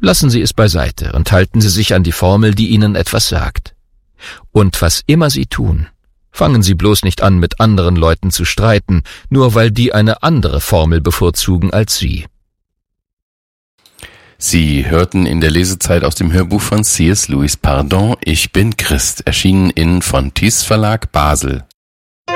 lassen Sie es beiseite und halten Sie sich an die Formel, die Ihnen etwas sagt. Und was immer Sie tun, fangen Sie bloß nicht an, mit anderen Leuten zu streiten, nur weil die eine andere Formel bevorzugen als Sie. Sie hörten in der Lesezeit aus dem Hörbuch von C.S. Lewis Pardon, Ich bin Christ, erschienen in Fontys Verlag Basel.